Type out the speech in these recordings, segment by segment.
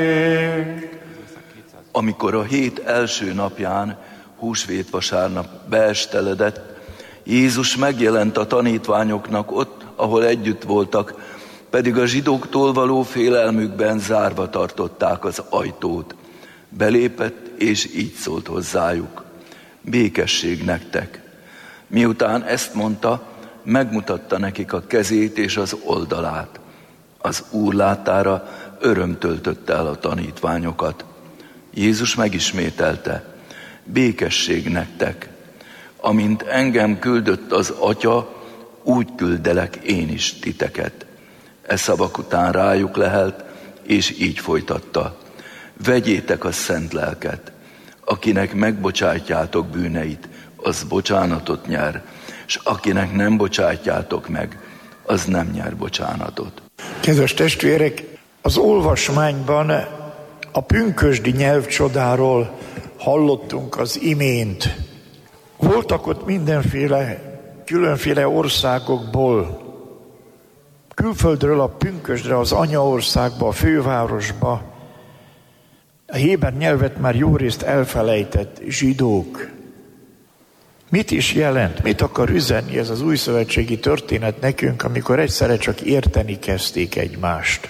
Amikor a hét első napján, húsvétvasárnap beesteledett, Jézus megjelent a tanítványoknak ott, ahol együtt voltak, pedig a zsidóktól való félelmükben zárva tartották az ajtót. Belépett, és így szólt hozzájuk: békesség nektek! Miután ezt mondta, megmutatta nekik a kezét és az oldalát. Az Úr láttára öröm töltötte el a tanítványokat. Jézus megismételte: békesség nektek! Amint engem küldött az Atya, úgy küldelek én is titeket. E szavak után rájuk lehelt, és így folytatta: vegyétek a szent lelket, akinek megbocsátjátok bűneit, az bocsánatot nyer, és akinek nem bocsátjátok meg, az nem nyer bocsánatot. Kedves testvérek, az olvasmányban a pünkösdi nyelvcsodáról hallottunk az imént. Voltak ott különféle országokból, külföldről a pünkösdre, az anyaországba, a fővárosba. A héber nyelvet már jó részt elfelejtett zsidók. Mit is jelent, mit akar üzenni ez az újszövetségi történet nekünk, amikor egyszerre csak érteni kezdték egymást?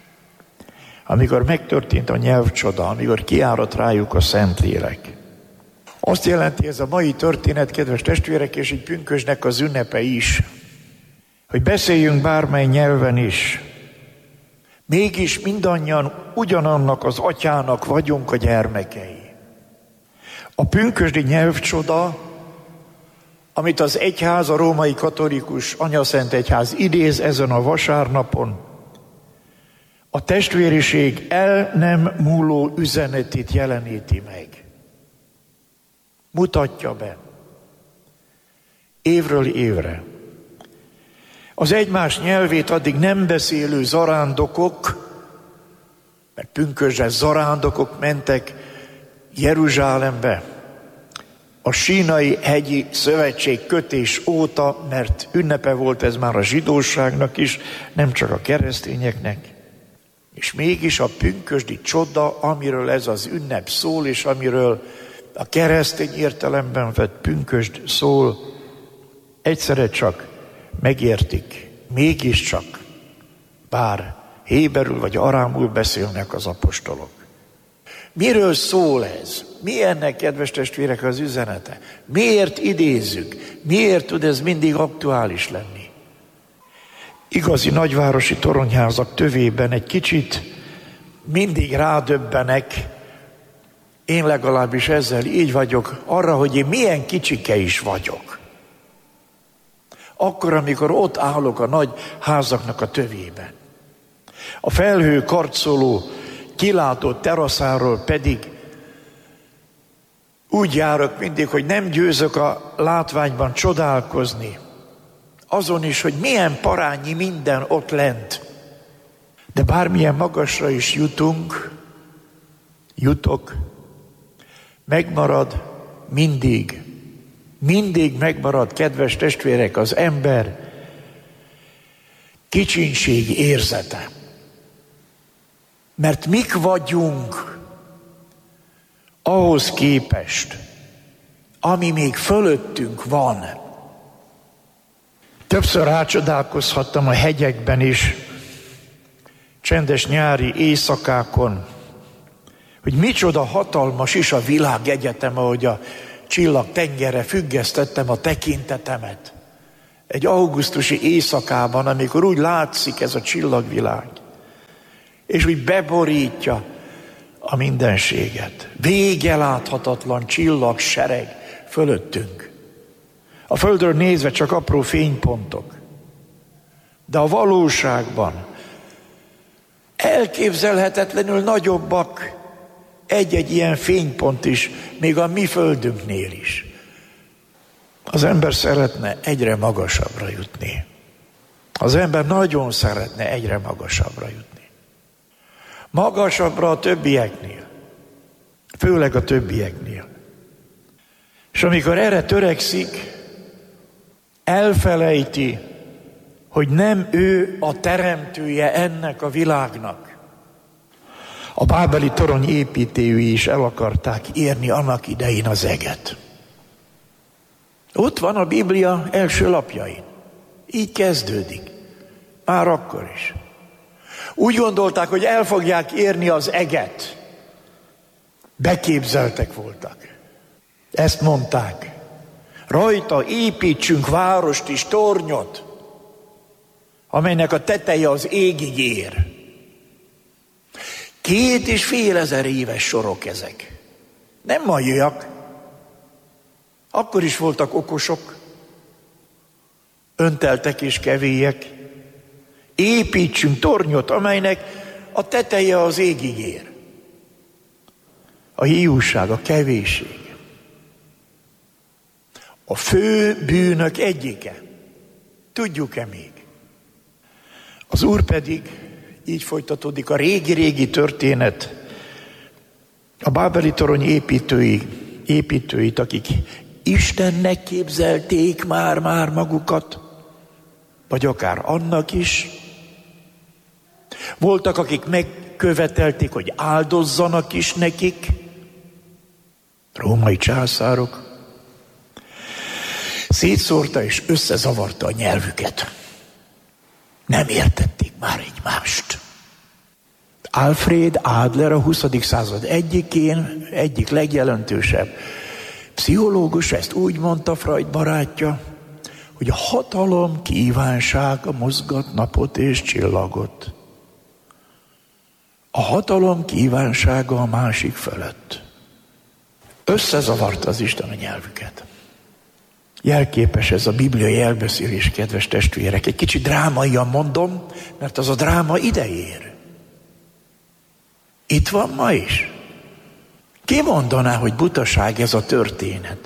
Amikor megtörtént a nyelvcsoda, amikor kiáradt rájuk a Szentlélek. Azt jelenti ez a mai történet, kedves testvérek, és egy pünkösdnek az ünnepe is, hogy beszéljünk bármely nyelven is. Mégis mindannyian ugyanannak az Atyának vagyunk a gyermekei. A pünkösdi nyelvcsoda, amit az egyház, a római katolikus anyaszent egyház idéz ezen a vasárnapon, a testvériség el nem múló üzenetét jeleníti meg. Mutatja be. Évről évre. Az egymás nyelvét addig nem beszélő zarándokok, mert pünkösdre zarándokok mentek Jeruzsálembe, a Sínai hegyi szövetség kötés óta, mert ünnepe volt ez már a zsidóságnak is, nem csak a keresztényeknek. És mégis a pünkösdi csoda, amiről ez az ünnep szól, és amiről a keresztény értelemben vett pünkösd szól, egyszerre csak megértik, mégiscsak, bár héberül vagy arámul beszélnek az apostolok. Miről szól ez? Mi ennek, kedves testvérek, az üzenete? Miért idézzük? Miért tud ez mindig aktuális lenni? Igazi nagyvárosi toronyházak tövében egy kicsit mindig rádöbbenek, én legalábbis ezzel így vagyok, arra, hogy én milyen kicsike is vagyok. Akkor, amikor ott állok a nagy házaknak a tövében. A felhő karcoló, kilátó teraszáról pedig úgy járok mindig, hogy nem győzök a látványban csodálkozni. Azon is, hogy milyen parányi minden ott lent. De bármilyen magasra is jutok, megmarad mindig megmarad, kedves testvérek, az ember kicsinség érzete. Mert mik vagyunk ahhoz képest, ami még fölöttünk van. Többször rácsodálkozhattam a hegyekben is, csendes nyári éjszakákon, hogy micsoda hatalmas is a világegyetem, ahogy a csillag tengerre függesztettem a tekintetemet. Egy augusztusi éjszakában, amikor úgy látszik ez a csillagvilág, és úgy beborítja a mindenséget. Vége láthatatlan csillagsereg fölöttünk. A földről nézve csak apró fénypontok. De a valóságban elképzelhetetlenül nagyobbak egy-egy ilyen fénypont is, még a mi földünknél is. Az ember szeretne egyre magasabbra jutni. Az ember nagyon szeretne egyre magasabbra jutni. Magasabbra a többieknél. Főleg a többieknél. És amikor erre törekszik, elfelejti, hogy nem ő a teremtője ennek a világnak, A bábeli torony építői is el akarták érni annak idején az eget. Ott van a Biblia első lapjain. Így kezdődik. Már akkor is. Úgy gondolták, hogy el fogják érni az eget. Beképzeltek voltak. Ezt mondták. Rajta építsünk várost és tornyot, amelynek a teteje az égig ér. 2500 éves sorok ezek. Nem maiak. Akkor is voltak okosok, önteltek és kevélyek. Építsünk tornyot, amelynek a teteje az égig ér. A hiúság, a kevésség. A fő bűnök egyike. Tudjuk-e még? Az Úr pedig, így folytatódik a régi-régi történet, a bábeli torony építőit, akik Istennek képzelték már magukat, vagy akár annak is. Voltak, akik megkövetelték, hogy áldozzanak is nekik, római császárok. Szétszórta és összezavarta a nyelvüket. Nem értették már egymást. Alfred Adler, a 20. század egyik legjelentősebb pszichológus, ezt úgy mondta Freud barátja, hogy a hatalom kívánsága mozgat napot és csillagot. A hatalom kívánsága a másik fölött. Összezavarta az Isten a nyelvüket. Jelképes ez a bibliai elbeszélés, kedves testvérek. Egy kicsit drámaian mondom, mert az a dráma ide ér. Itt van ma is. Ki mondaná, hogy butaság ez a történet?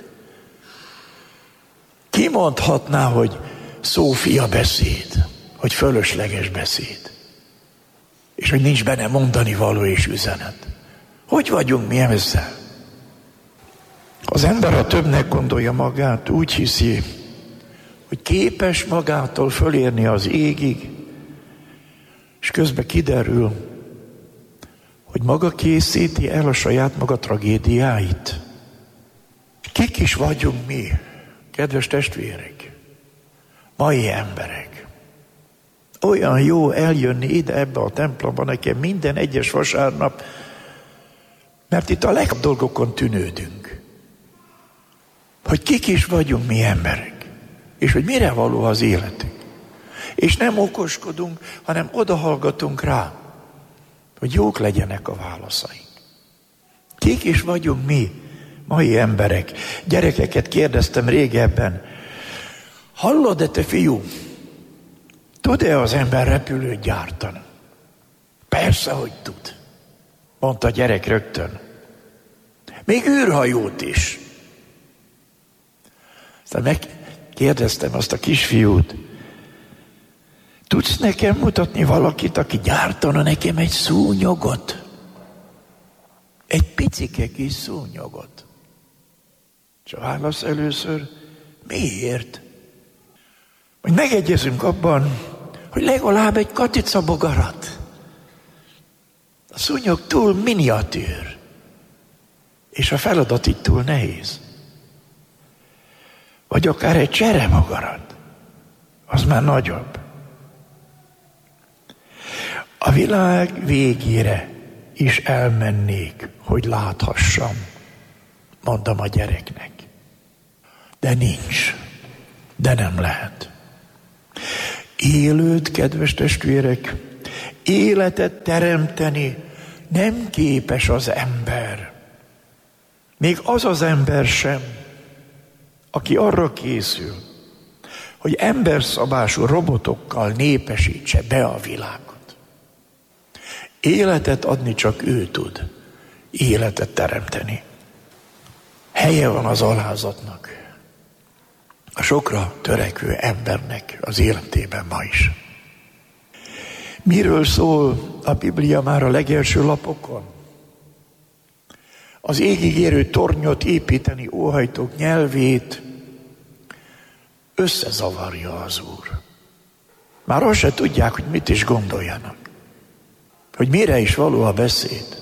Ki mondhatná, hogy szófia beszéd, hogy fölösleges beszéd, és hogy nincs benne mondani való és üzenet? Hogy vagyunk mi ezzel? Az ember, ha többnek gondolja magát, úgy hiszi, hogy képes magától fölérni az égig, és közben kiderül, hogy maga készíti el a saját maga tragédiáit. Kik is vagyunk mi, kedves testvérek, mai emberek. Olyan jó eljönni ide ebbe a templomba nekem minden egyes vasárnap, mert itt a legjobb dolgokon tűnődünk. Hogy kik is vagyunk mi emberek, és hogy mire való az életünk. És nem okoskodunk, hanem odahallgatunk rá, hogy jók legyenek a válaszaink. Kik is vagyunk mi, mai emberek? Gyerekeket kérdeztem régebben, hallod-e te fiú, tud-e az ember repülőt gyártani? Persze, hogy tud, mondta a gyerek rögtön. Még űrhajót is. Aztán megkérdeztem azt a kisfiút, tudsz nekem mutatni valakit, aki gyártana nekem egy szúnyogot? Egy picike kis szúnyogot. És a válasz először, miért? Hogy megegyezünk abban, hogy legalább egy katicabogarat. A szúnyog túl miniatűr, és a feladat itt túl nehéz. Vagy akár egy cserebogarat, az már nagyobb. A világ végére is elmennék, hogy láthassam, mondom a gyereknek. De nincs, de nem lehet. Élőt, kedves testvérek, életet teremteni nem képes az ember. Még az az ember sem, aki arra készül, hogy emberszabású robotokkal népesítse be a világot. Életet adni csak ő tud, életet teremteni. Helye van az alázatnak, a sokra törekvő embernek az életében ma is. Miről szól a Biblia már a legelső lapokon? Az égig érő tornyot építeni óhajtók nyelvét összezavarja az Úr. Már azt se tudják, hogy mit is gondoljanak. hogy mire is való a beszéd.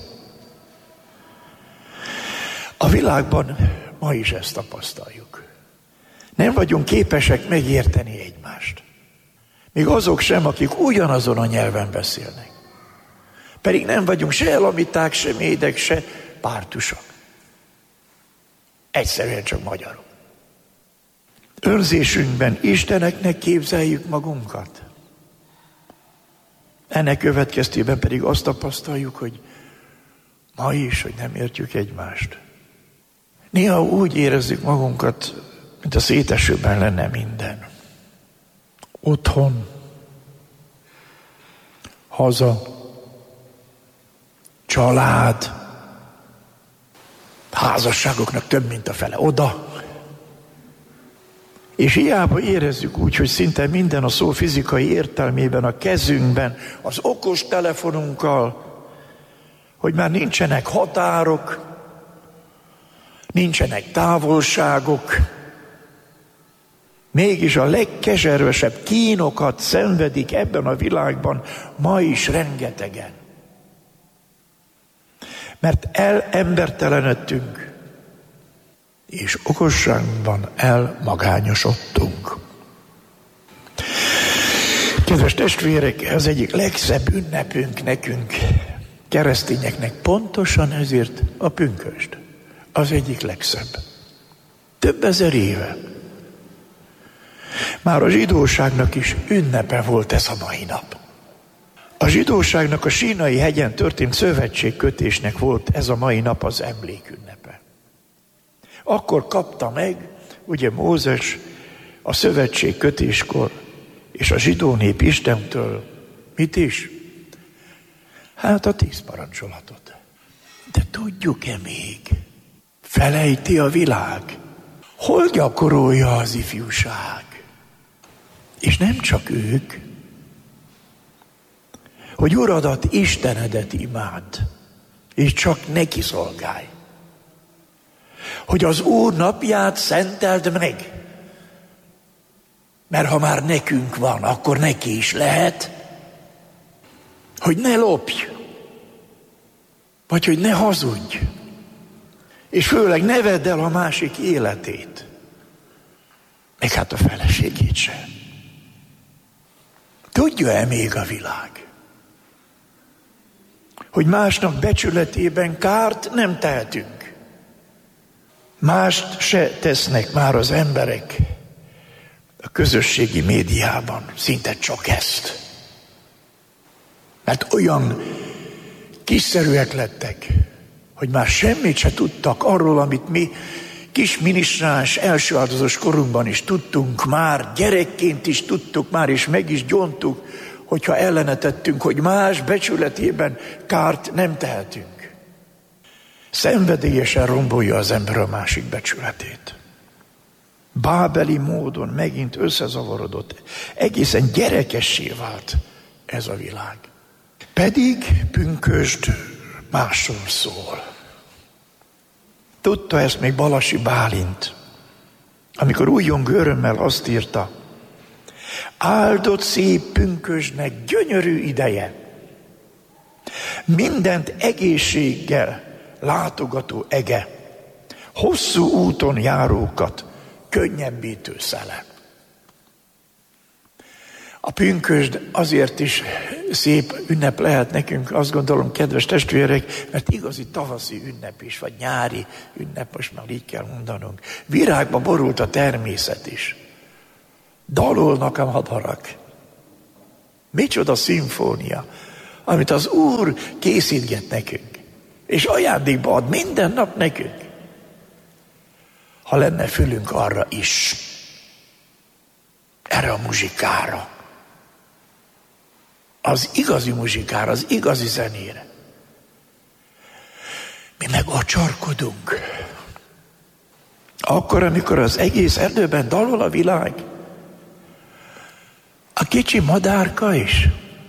A világban ma is ezt tapasztaljuk. Nem vagyunk képesek megérteni egymást. Még azok sem, akik ugyanazon a nyelven beszélnek. Pedig nem vagyunk se elamiták, se médek, se pártusok. Egyszerűen csak magyarok. Önzésünkben isteneknek képzeljük magunkat. Ennek következtében pedig azt tapasztaljuk, hogy ma is, hogy nem értjük egymást. Néha úgy érezzük magunkat, mint a szétesőben lenne minden. Otthon, haza, család, házasságoknak több, mint a fele oda. És hiába érezzük úgy, hogy szinte minden a szó fizikai értelmében a kezünkben, az okos telefonunkkal, hogy már nincsenek határok, nincsenek távolságok, mégis a legkeservesebb kínokat szenvedik ebben a világban ma is rengetegen. Mert elembertelenedtünk, és okosságban elmagányosodtunk. Kedves testvérek, ez egyik legszebb ünnepünk nekünk, keresztényeknek, pontosan ezért a pünkösd. Az egyik legszebb. Több ezer éve. Már a zsidóságnak is ünnepe volt ez a mai nap. A zsidóságnak a Sínai hegyen történt szövetségkötésnek volt ez a mai nap az emlékünnepe. Akkor kapta meg, ugye Mózes a szövetségkötéskor, és a zsidó nép Istentől mit is? Hát a 10 parancsolatot. De tudjuk-e még? Felejti a világ. Hol gyakorolja az ifjúság? És nem csak ők, hogy Uradat, Istenedet imád, és csak neki szolgálj. Hogy az Úr napját szenteld meg. Mert ha már nekünk van, akkor neki is lehet. Hogy ne lopj, vagy hogy ne hazudj, és főleg ne vedd el a másik életét, meg hát a feleségét sem. Tudja-e még a világ, hogy másnak becsületében kárt nem tehetünk? Mást se tesznek már az emberek a közösségi médiában, szinte csak ezt. Mert olyan kiszerűek lettek, hogy már semmit se tudtak arról, amit mi kis minisztráns első áldozós korunkban is tudtunk már, gyerekként is tudtuk már, és meg is gyóntuk, hogyha ellene tettünk, hogy más becsületében kárt nem tehetünk. Szenvedélyesen rombolja az ember a másik becsületét. Bábeli módon megint összezavarodott, egészen gyerekessé vált ez a világ. Pedig pünkösd másról szól. Tudta ezt még Balasi Bálint, amikor újjongó örömmel azt írta: áldott szép pünkösdnek gyönyörű ideje, mindent egészséggel látogató ege, hosszú úton járókat könnyebbítő szele. A pünkösd azért is szép ünnep lehet nekünk, azt gondolom, kedves testvérek, mert igazi tavaszi ünnep is, vagy nyári ünnep, most már így kell mondanunk. Virágba borult a természet is. Dalolnak a madarak. Micsoda szimfónia, amit az Úr készítget nekünk, és ajándékba ad minden nap nekünk. Ha lenne fülünk arra is, erre a muzsikára, az igazi muzsikára, az igazi zenére. Mi meg acsarkodunk. Akkor, amikor az egész erdőben dalol a világ, a kicsi madárka is.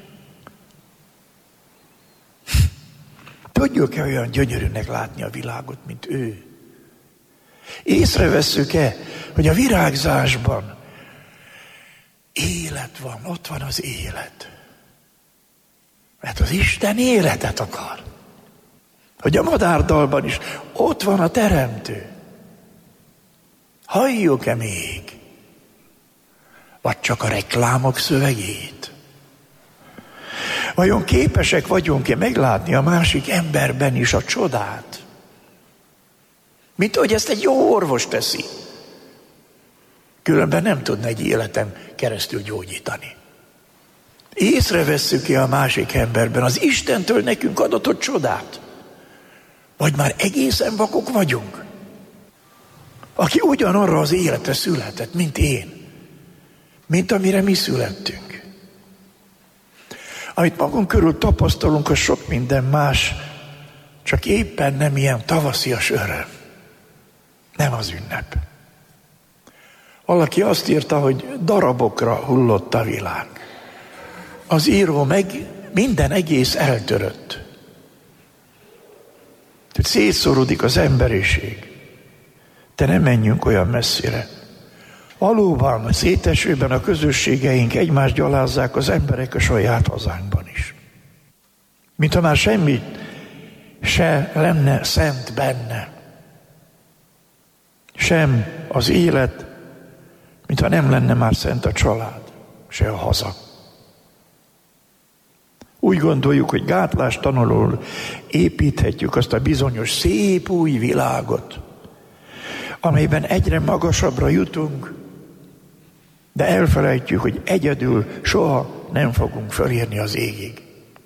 Tudjuk-e olyan gyönyörűnek látni a világot, mint ő? Észrevesszük-e, hogy a virágzásban élet van, ott van az élet. Mert az Isten életet akar. Hogy a madárdalban is ott van a Teremtő. Halljuk-e még? Vagy csak a reklámok szövegét? Vajon képesek vagyunk-e meglátni a másik emberben is a csodát? Mint ahogy ezt egy jó orvos teszi. Különben nem tudna egy életen keresztül gyógyítani. Észrevesszük-e a másik emberben az Istentől nekünk adatott csodát? Vagy már egészen vakok vagyunk? Aki ugyanarra az életre született, mint én. Mint amire mi születtünk. Amit magunk körül tapasztalunk, az sok minden más, csak éppen nem ilyen tavaszias öröm. Nem az ünnep. Valaki azt írta, hogy darabokra hullott a világ. Az író meg minden egész eltörött. Tehát szétszóródik az emberiség. De nem menjünk olyan messzire. Valóban szétesőben a közösségeink egymást gyalázzák, az emberek a saját hazánkban is. Mintha már semmi se lenne szent benne. Sem az élet, mintha nem lenne már szent a család, se a haza. Úgy gondoljuk, hogy gátlástalanul építhetjük azt a bizonyos szép új világot, amelyben egyre magasabbra jutunk, de elfelejtjük, hogy egyedül soha nem fogunk fölérni az égig.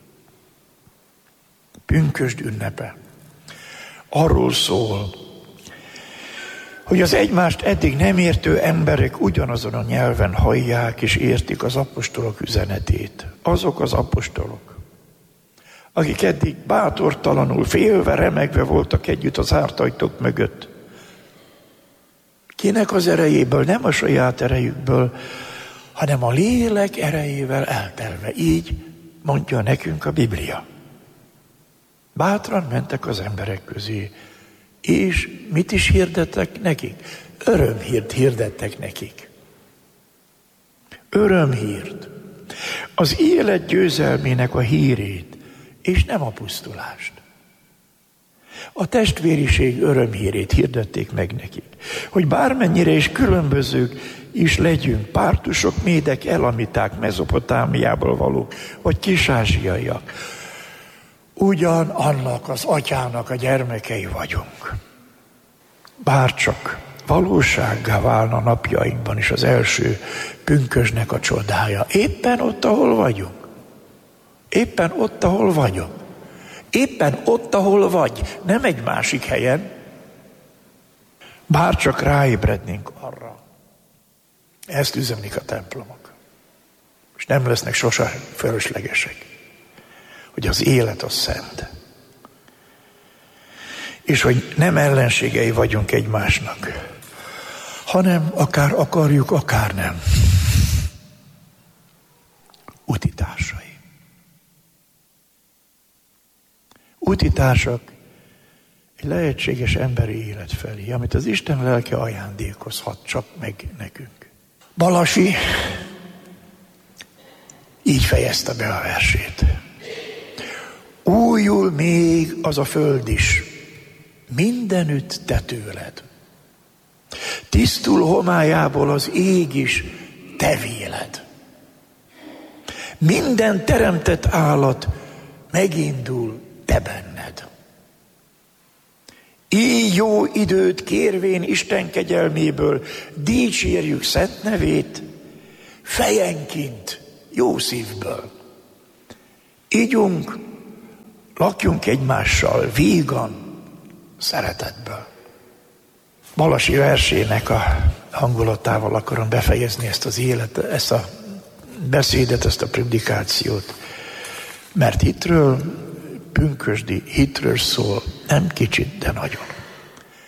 Pünkösd ünnepe arról szól, hogy az egymást eddig nem értő emberek ugyanazon a nyelven hallják és értik az apostolok üzenetét. Azok az apostolok, akik eddig bátortalanul, félve, remegve voltak együtt az zárt ajtók mögött. Kinek az erejéből, nem a saját erejükből, hanem a lélek erejével eltelve. Így mondja nekünk a Biblia. Bátran mentek az emberek közé, és mit is hirdettek nekik? Örömhírt hirdettek nekik. Örömhírt. Az élet győzelmének a hírét, és nem a pusztulást. A testvériség örömhírét hirdették meg nekik. Hogy bármennyire is különbözők is legyünk, pártusok, médek, elamiták, Mezopotámiából valók, vagy kis-ázsiaiak, ugyan annak az atyának a gyermekei vagyunk. Bárcsak valósággá válna napjainkban is az első pünkösdnek a csodája. Éppen ott, ahol vagyunk. Éppen ott, ahol vagyok. Éppen ott, ahol vagy. Nem egy másik helyen. Bárcsak ráébrednénk arra. Ezt üzenik a templomok. És nem lesznek sosem fölöslegesek. Hogy az élet az szent. És hogy nem ellenségei vagyunk egymásnak, hanem akár akarjuk, akár nem. Utitársai. Utitársak egy lehetséges emberi élet felé, amit az Isten lelke ajándékozhat csak meg nekünk. Balasi így fejezte be a versét. Újul még az a föld is, mindenütt te tőled. Tisztul homályából az ég is, te véled. Minden teremtett állat megindul te benned. Így jó időt kérvén Isten kegyelméből dicsérjük szent nevét, fejenként, jó szívből. Ígyunk, lakjunk egymással vígan, szeretetből. Balasi versének a hangulatával akarom befejezni ezt a beszédet, ezt a predikációt. Mert hitről, pünkösdi hitről szól, nem kicsit, de nagyon.